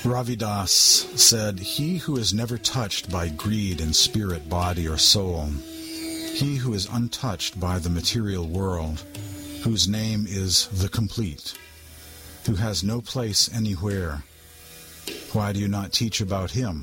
Ravidas said, "He who is never touched by greed in spirit, body, or soul, he who is untouched by the material world, whose name is the complete, who has no place anywhere, why do you not teach about him?"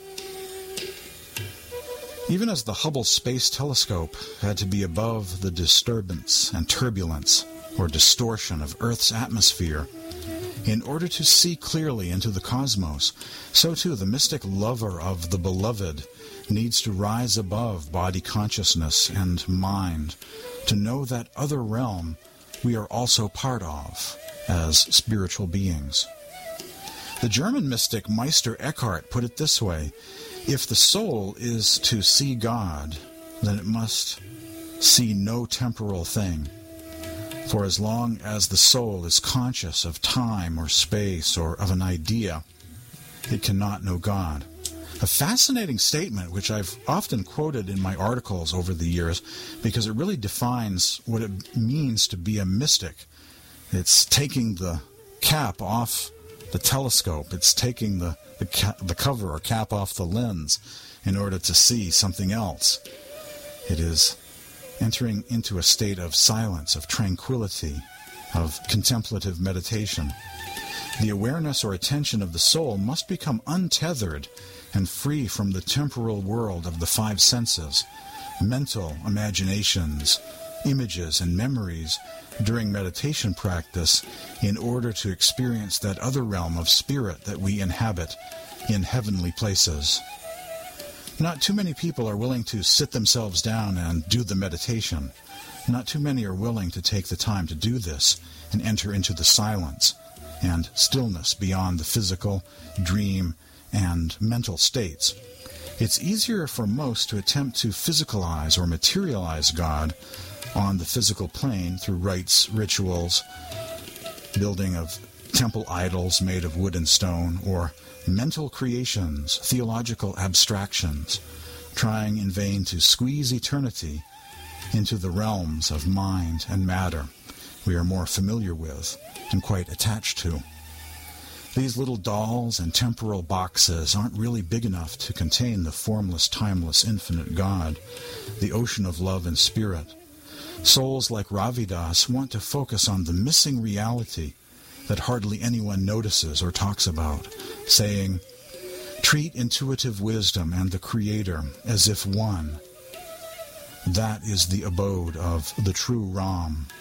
Even as the Hubble Space Telescope had to be above the disturbance and turbulence or distortion of Earth's atmosphere in order to see clearly into the cosmos, so too the mystic lover of the beloved needs to rise above body consciousness and mind to know that other realm we are also part of as spiritual beings. The German mystic Meister Eckhart put it this way: if the soul is to see God, then it must see no temporal thing. For as long as the soul is conscious of time or space or of an idea, it cannot know God. A fascinating statement which I've often quoted in my articles over the years because it really defines what it means to be a mystic. It's taking the cap off the telescope. It's taking the cover or cap off the lens in order to see something else. It is entering into a state of silence, of tranquility, of contemplative meditation. The awareness or attention of the soul must become untethered and free from the temporal world of the five senses, mental imaginations, images, and memories during meditation practice in order to experience that other realm of spirit that we inhabit in heavenly places. Not too many people are willing to sit themselves down and do the meditation. Not too many are willing to take the time to do this and enter into the silence and stillness beyond the physical, dream, and mental states. It's easier for most to attempt to physicalize or materialize God on the physical plane through rites, rituals, building of temple idols made of wood and stone, or mental creations, theological abstractions, trying in vain to squeeze eternity into the realms of mind and matter we are more familiar with and quite attached to. These little dolls and temporal boxes aren't really big enough to contain the formless, timeless, infinite God, the ocean of love and spirit. Souls like Ravidas want to focus on the missing reality that hardly anyone notices or talks about, saying, "Treat intuitive wisdom and the Creator as if one. That is the abode of the true Ram."